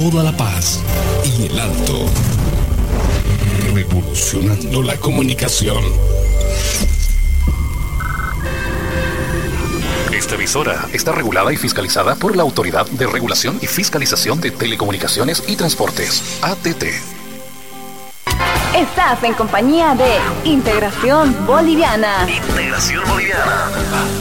toda la paz y el alto. Revolucionando la comunicación. Esta emisora está regulada y fiscalizada por la Autoridad de Regulación y Fiscalización de Telecomunicaciones y Transportes, ATT. Estás en compañía de Integración Boliviana. Integración Boliviana.